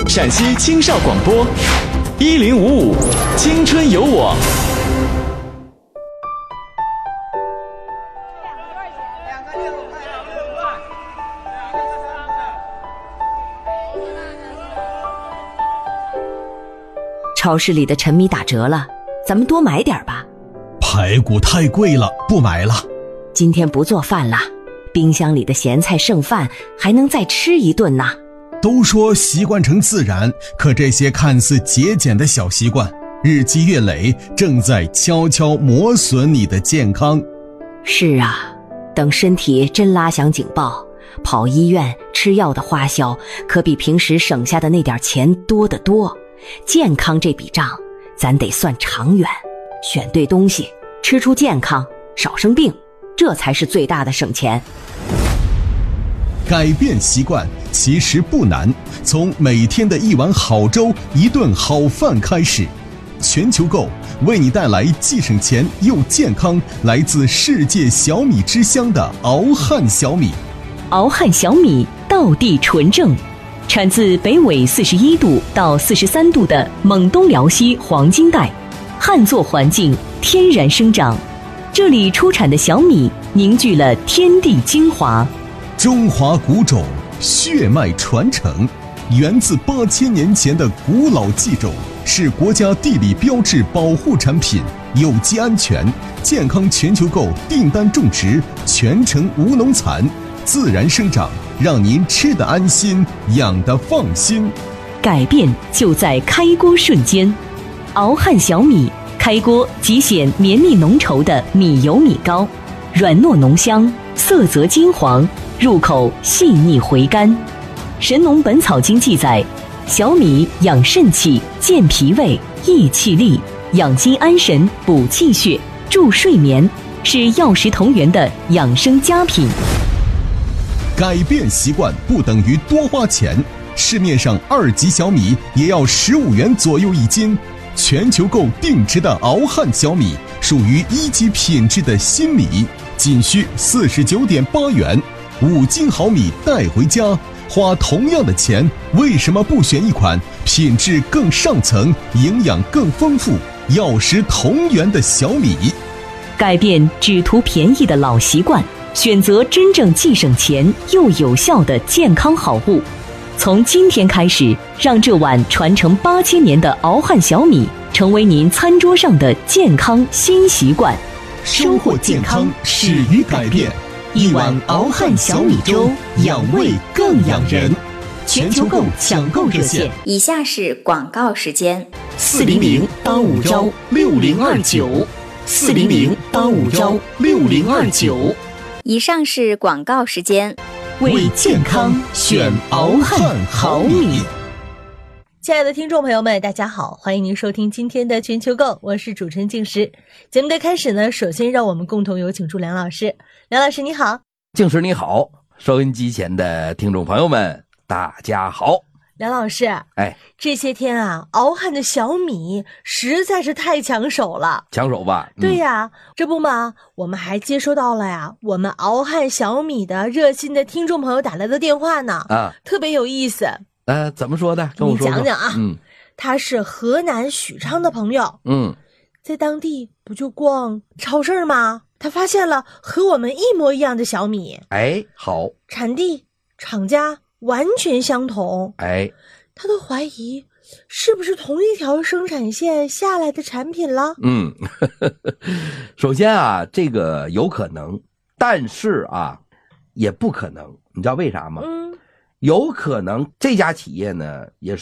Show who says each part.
Speaker 1: 陕西青少广播1055青春有我。
Speaker 2: 超市里的陈米打折了，咱们多买点吧。
Speaker 3: 排骨太贵了，不买了。
Speaker 2: 今天不做饭了，冰箱里的咸菜剩饭还能再吃一顿呢。
Speaker 3: 都说习惯成自然，可这些看似节俭的小习惯，日积月累，正在悄悄磨损你的健康。
Speaker 2: 是啊，等身体真拉响警报，跑医院吃药的花销可比平时省下的那点钱多得多。健康这笔账咱得算长远，选对东西，吃出健康，少生病，这才是最大的省钱。
Speaker 3: 改变习惯其实不难，从每天的一碗好粥、一顿好饭开始。全球购为你带来既省钱又健康，来自世界小米之乡的敖汉小米。
Speaker 2: 敖汉小米道地纯正，产自北纬41度到43度的蒙东辽西黄金带，旱作环境，天然生长。这里出产的小米凝聚了天地精华，
Speaker 3: 中华古种，血脉传承，源自8000年前的古老技种，是国家地理标志保护产品，有机安全，健康。全球购订单种植，全程无农残，自然生长，让您吃得安心，养得放心。
Speaker 2: 改变就在开锅瞬间。敖汉小米开锅即显绵密浓稠的米油米糕，软糯浓香，色泽金黄，入口细腻回甘。《神农本草经》记载，小米养肾气、健脾胃、益气力，养心安神、补气血、助睡眠，是药食同源的养生佳品。
Speaker 3: 改变习惯不等于多花钱，市面上2级小米也要15元左右一斤。全球购定制的敖汉小米属于1级品质的新米，仅需49.8元，5斤好米带回家。花同样的钱，为什么不选一款品质更上层、营养更丰富、药食同源的小米？
Speaker 2: 改变只图便宜的老习惯，选择真正既省钱又有效的健康好物。从今天开始，让这碗传承8000年的敖汉小米成为您餐桌上的健康新习惯。
Speaker 3: 收获健康，始于改变。一碗敖汉小米粥，养胃更养人。全球购抢购热线：
Speaker 4: 以下是广告时间
Speaker 3: 400-851-6029 400-851-6029。
Speaker 4: 以上是广告时间。
Speaker 3: 为健康选敖汉好米。
Speaker 5: 亲爱的听众朋友们，大家好，欢迎您收听今天的全球购，我是主持人静时。节目的开始呢，首先让我们共同有请出梁老师。梁老师你好。
Speaker 6: 静时你好，收音机前的听众朋友们大家好。
Speaker 5: 梁老师，这些天啊，敖汉的小米实在是太抢手了。
Speaker 6: 抢手吧？
Speaker 5: 对呀，这不嘛，我们还接收到了呀，我们敖汉小米的热心的听众朋友打来的电话呢，特别有意思。
Speaker 6: 怎么说的？跟我说说。
Speaker 5: 你讲讲啊。他是河南许昌的朋友。在当地不就逛超市吗？他发现了和我们一模一样的小米。
Speaker 6: 好。
Speaker 5: 产地、厂家完全相同。他都怀疑是不是同一条生产线下来的产品了。
Speaker 6: 首先啊，这个有可能，但是啊，也不可能。你知道为啥吗？有可能这家企业呢，也